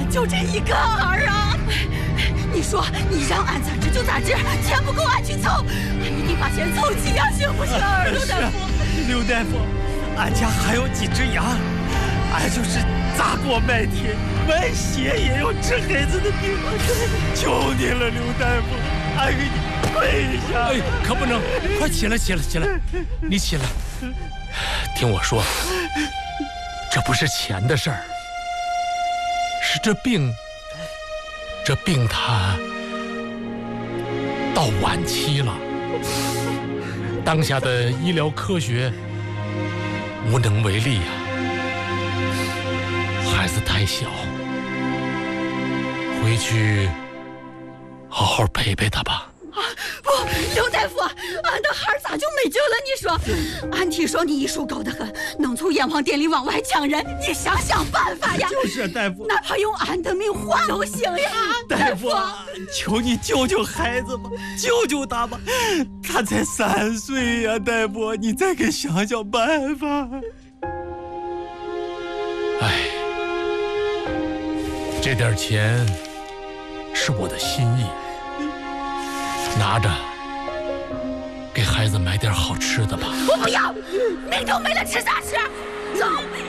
就这一个儿啊！你说你让俺咋治就咋治，钱不够俺去凑，俺一定把钱凑齐呀，行不行啊，刘大夫？ 刘大夫，俺家还有几只羊，俺就是砸锅卖铁卖血也要治孩子的病，求你了，刘大夫，俺给你跪下！ 哎，可不能！快起来，起来，起来！你起来，听我说，这不是钱的事儿，是这病它到晚期了，当下的医疗科学无能为力呀。孩子太小，回去好好陪陪他吧。 不，刘大夫，俺的孩儿咋就没救了？你说，俺听说你医术高得很，能从阎王殿里往外抢人，你想想办法呀！ 就是大夫， 哪怕用俺的命换都行呀！ 大夫，求你救救孩子吧，救救他吧，他才3岁呀！大夫，你再给想想办法。 哎，这点钱是我的心意。拿着，给孩子买点好吃的吧。 我不要，命都没了，吃啥吃？走！